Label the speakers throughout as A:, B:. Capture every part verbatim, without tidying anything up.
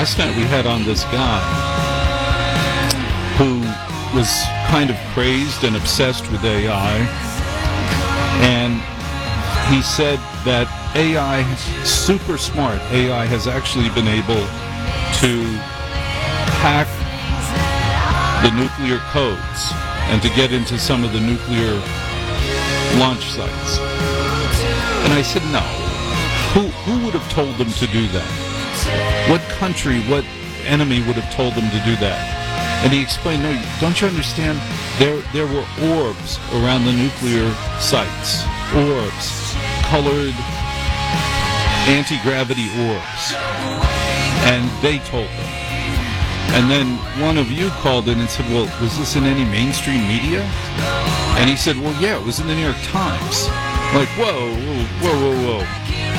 A: last night we had on this guy who was kind of crazed and obsessed with A I, and he said that A I, super smart A I, has actually been able to hack the nuclear codes and to get into some of the nuclear launch sites. And I said, no. Who, who would have told them to do that? What country, what enemy would have told them to do that? And he explained, no, don't you understand? There, there were orbs around the nuclear sites. Orbs. Colored anti-gravity orbs. And they told them. And then one of you called in and said, well, was this in any mainstream media? And he said, well, yeah, it was in the New York Times. Like, whoa, whoa, whoa, whoa, whoa.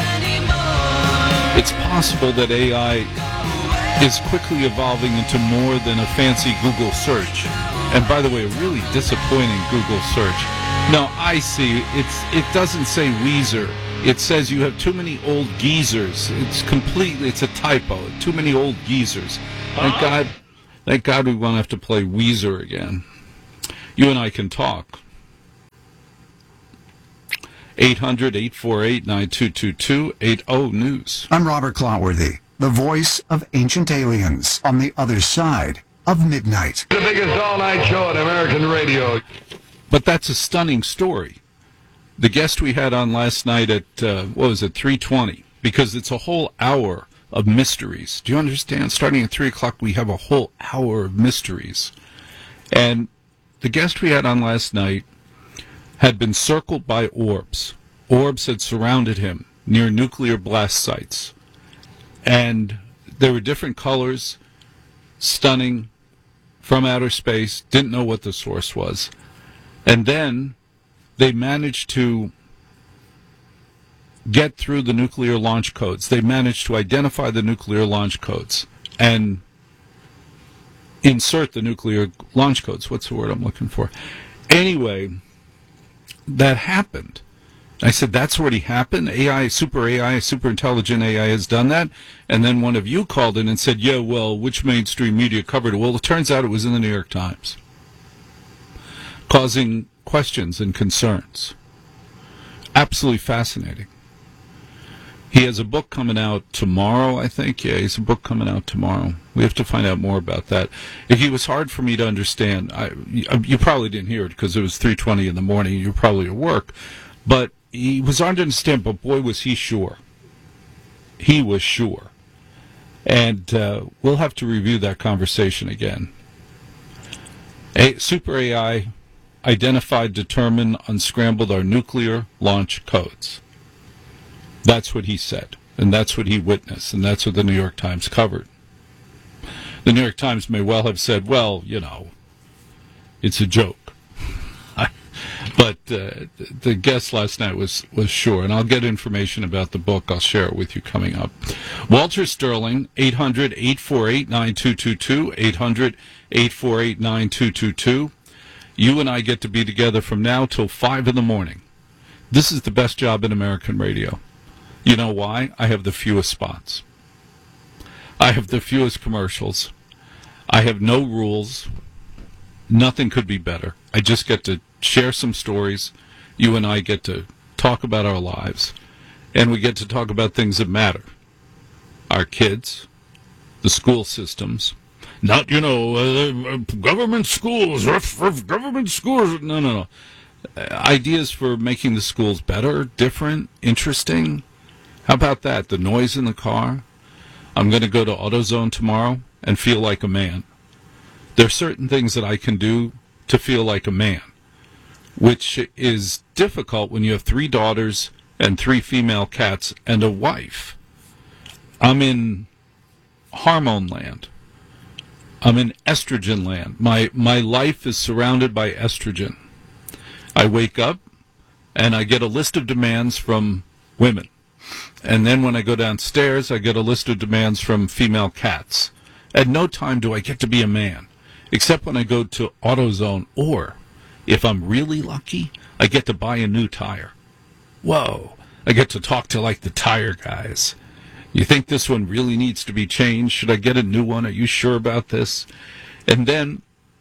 A: It's possible that A I is quickly evolving into more than a fancy Google search. And by the way, a really disappointing Google search. No, I see. It's it doesn't say Weezer. It says you have too many old geezers. It's completely, it's a typo. Too many old geezers. Thank God, thank God we won't have to play Weezer again. You and I can talk. eight hundred, eight four eight, nine two two two, eighty News.
B: I'm Robert Clotworthy, the voice of ancient aliens on the other side of midnight.
C: The biggest all-night show on American radio.
A: But that's a stunning story. The guest we had on last night at, uh, what was it, three twenty, because it's a whole hour of mysteries. Do you understand? Starting at three o'clock, we have a whole hour of mysteries. And the guest we had on last night had been circled by orbs. Orbs had surrounded him near nuclear blast sites. And there were different colors, stunning, from outer space, didn't know what the source was. And then they managed to get through the nuclear launch codes. They managed to identify the nuclear launch codes and insert the nuclear launch codes. What's the word I'm looking for? Anyway, that happened. I said, that's already happened? A I, super A I, super intelligent A I has done that? And then one of you called in and said, yeah, well, which mainstream media covered it? Well, it turns out it was in the New York Times, causing questions and concerns. Absolutely fascinating. He has a book coming out tomorrow, I think. Yeah, he has a book coming out tomorrow. We have to find out more about that. It was hard for me to understand. I, you probably didn't hear it because it was three twenty in the morning. You were probably at work. But he was hard to understand, but boy, was he sure. He was sure. And uh, we'll have to review that conversation again. A, super A I identified, determined, unscrambled our nuclear launch codes. That's what he said, and that's what he witnessed, and that's what the New York Times covered. The New York Times may well have said, well, you know, it's a joke. But uh, the guest last night was, was sure, and I'll get information about the book. I'll share it with you coming up. Walter Sterling, eight hundred, eight four eight, nine two two two, eight hundred, eight four eight, nine two two two. You and I get to be together from now till five in the morning. This is the best job in American radio. You know why? I have the fewest spots. I have the fewest commercials. I have no rules. Nothing could be better. I just get to share some stories. You and I get to talk about our lives. And we get to talk about things that matter. Our kids, the school systems. Not, you know, uh, government schools, rough, rough government schools. No, no, no. Uh, ideas for making the schools better, different, interesting. How about that? The noise in the car. I'm going to go to AutoZone tomorrow and feel like a man. There are certain things that I can do to feel like a man, which is difficult when you have three daughters and three female cats and a wife. I'm in hormone land. I'm in estrogen land. My my life is surrounded by estrogen. I wake up and I get a list of demands from women. And then when I go downstairs, I get a list of demands from female cats. At no time do I get to be a man, except when I go to AutoZone, or if I'm really lucky, I get to buy a new tire. Whoa, I get to talk to like the tire guys. You think this one really needs to be changed? Should I get a new one? Are you sure about this? And then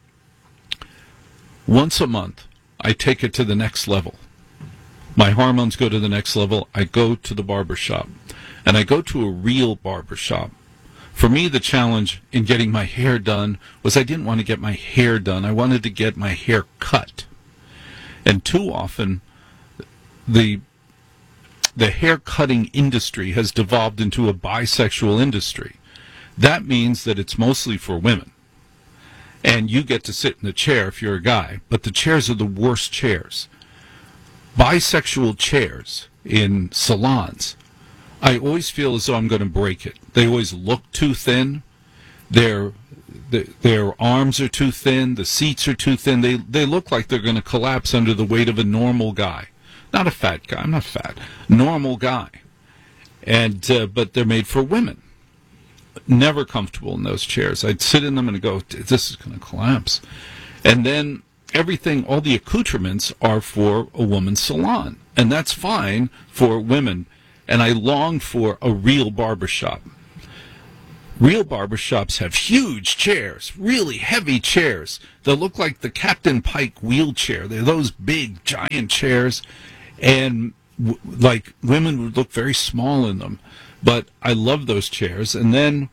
A: once a month, I take it to the next level. My hormones go to the next level. I go to the barber shop, and I go to a real barber shop. For me, the challenge in getting my hair done was I didn't want to get my hair done. I wanted to get my hair cut. And too often, the the hair cutting industry has devolved into a bisexual industry. That means that it's mostly for women. And you get to sit in the chair if you're a guy, but the chairs are the worst chairs. Bisexual chairs in salons, I always feel as though I'm going to break it. They always look too thin. Their, their, their arms are too thin. The seats are too thin. They, they look like they're going to collapse under the weight of a normal guy. Not a fat guy. I'm not fat. Normal guy. And uh, but they're made for women. Never comfortable in those chairs. I'd sit in them and go, this is going to collapse. And then everything, all the accoutrements are for a woman's salon. And that's fine for women. And I long for a real barbershop. Real barbershops have huge chairs, really heavy chairs. They look like the Captain Pike wheelchair. They're those big, giant chairs. And w- like women would look very small in them. But I love those chairs. And then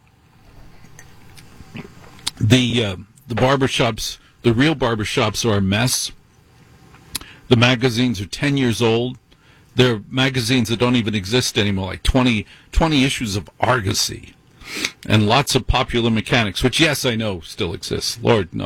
A: the uh, the barbershops, the real barbershops are a mess. The magazines are ten years old. They're magazines that don't even exist anymore, like twenty, twenty issues of Argosy and lots of Popular Mechanics, which, yes, I know still exists. Lord knows.